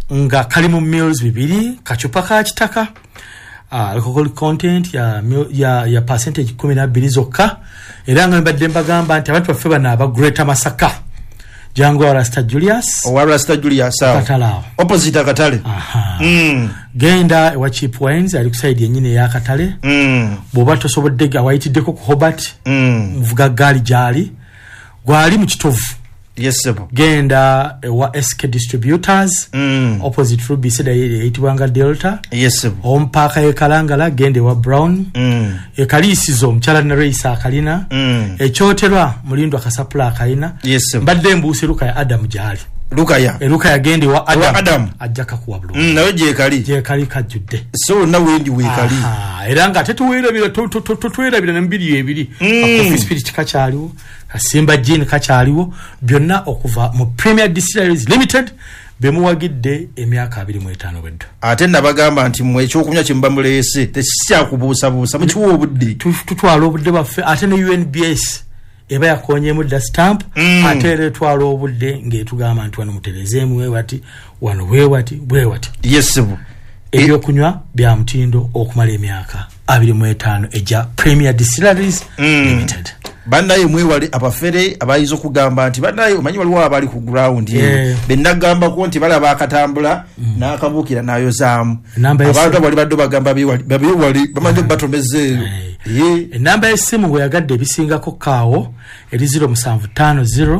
nga kalimu mils bibiri kachupa ka kitaka alcohol content ya percentage 12 zokka era nga mbadde mbagamba nti abantu baffe bana aba Greater Masaka jangu wa Rasta Julius Katala opposite Katale genda wa Cheap Wines ali kuside yenyine ya Katale boba tosobodde awayitiddeko ku Hobart mvuga gali jali gwali mu kitovu. Yes sir. Genda wa SK Distributors opposite Ruby Seda yitibwanga Delta. Yes sir. Ompaka ekalangala gende wa Brown ekalisizo mchala na Reisa akalina echotelwa mulindo akasapula akalina. Yes sir. Mbadde mbuse luka ya Adam jali Luka ya gende wa Adam ajaka kuwa bulu nawe je kali kajudde so na wendi we kali era nga tetuwera bila tuwera bila nambiri ebiri Coffee Spirit kachaliwo Simba Gin kachaliwo byonna okuva mu Premier Distilleries Limited bemuwagidde emyaka 25 weddo ate nabagamba nti mwe ekyokunya kimbamulese tekisya kubuusa mu kiwo obudde tutwala obudde baffe ate ne UNBS eba yakonyemu da stamp atere twalo obudde ngetugamba nti wano muterezemu wewati yes sir. Ebyo kunywa bya mtindo okumala emyaka 25 eja Premier Distilleries Limited. Bandaye mwewali abafere abayizo kugamba nti bandaye omanyi waliwo abali ku ground benagamba ko nti bala bakatambula nakabukira nayo zaamu abantu bali baddo bagamba biwali bamanje batomeze enamba y'essimu ngo yagadde ebisingako kaawo eri 0750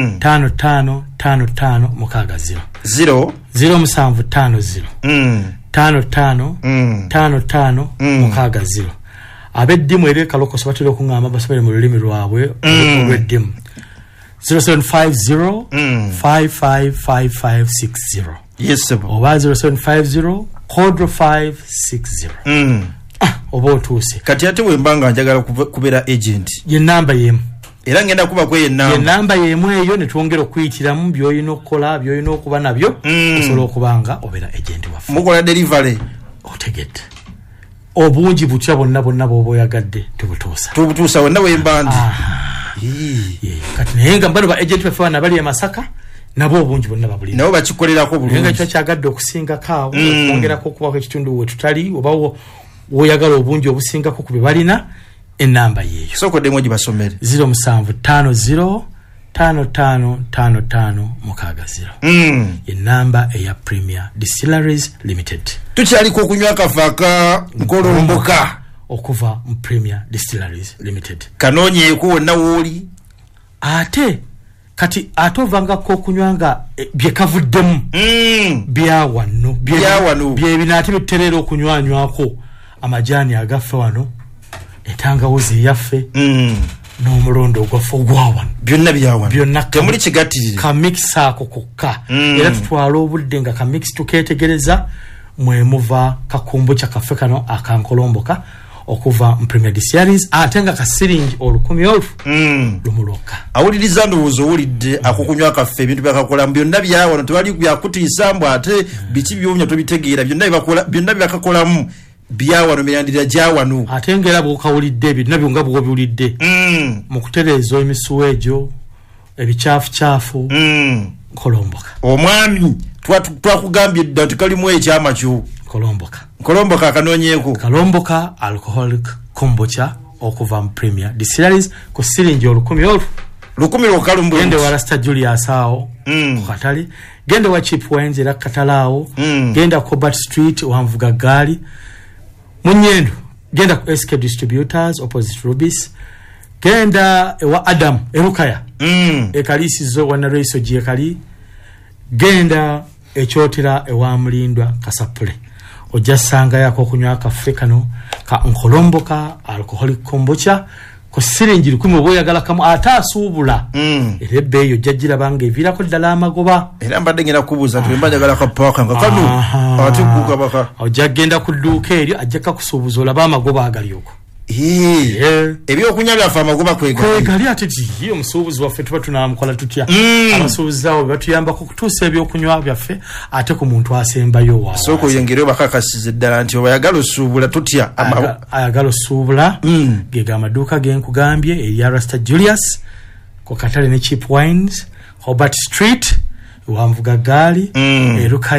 5555 mukagazi 0750 5555 mukagazi abeddimu ere kalokoso batero kungamba basubire mu lulimi lwabwe olweddimu 0750 555560 yes sir. Oba 0750 code 560 oba otuse kati ate wembanga njagala kubera agent ye namba yemu era ngenda kuba kwe namba yemu eyo ne twongera okuyitiramu byoyino okukola byoyino okuba nabyo osobola okubanga obera agent wafu mukola delivery otegedde obungi butya bonna boboyagadde tubutuusa wonna wembandi kati naye nga bano ba agent bafe bali Masaka nabo obungi bonna babuli nabo bakikolerako bulungi nga kyagadde okusinga kaawo okwongerako okuba ekitundu we tutali oba woyagala obungi obusingako ku bebalina enamba yeyo soko demo gibasomere 0750 5555 mukagaziro enamba eya Premier Distilleries Limited tukyali ko kunywa kafaka nkolomboka okuva mu Premier Distilleries Limited kanonye ko wonna woli ate kati atovanga ko kunywanga byekavuddemu byawano bye binati biterero okunywanywako amajani agafe wano etangawuzi yaffe n'omulondo ogwafe ogwawano byonna temuli kigatirire ka mix ako kokka era tutwala obudde nga ka mix tuketegereza mwemuva kakumbo kya kafe kano akankolomboka okuva mu Premier Distilleries atenga ka syringe olukumyo lumuloka awuliriza ndowooza owulidde akukunywa kaffe ebintu byakakola byonna byawano tebali byakutiisa mbu ate biki byomya tobitegeera byonna byakakolamu byawano mirandira gyawano atengera bwokawulidde ebyo nabyo nga bwobiwulidde mu kutereeza emisuwejo ebikyafu kolomboka omwami twakugambye dda nti kalimu ekyama kyo kolomboka akanonyeeko kalomboka alcoholic kombucha okuva mu Premier Distilleries ku syringe olukumyo lukalumbu gende wa Rasta Julius awo Katale gende wa Cheap Wines era Katalaawo genda ku Hobart Street wanvuga gali Munyendo genda ku SK Distributors opposite Rubis genda wa Adam Erukaya ekalisizo wana Reiso Jekali genda ekyotera ewa Mulindwa Kasapule ojasanga yako kunywa kafe kano ka nkolomboka alcoholic kombucha ko syringe 10 boyagala kamu atasuubula erebe eyo jajjira bange evirako ddala amagoba era mbadde ngenda kubuuza tumbajagala kapaka nga kanu ati kuka baka ojagenda kudduuka eryo ajjaka kusuubuza olaba amagoba agali okwo ebyokunywa byafa amagoba kwegali ate tiyo omusuubuzi waffe tuba tunamukola tutya abasuubuzi awo batuyambako kutuusa ebyokunywa byaffe ate ku muntu asembayo waawo soko yengere bakakasize ddala nti obayagala osuubula tutya ayagala osuubula gega amaduuka genkugambye erya Rasta Julius ku Katale ne Cheap Wines Hobart Street wanvuga gali eruka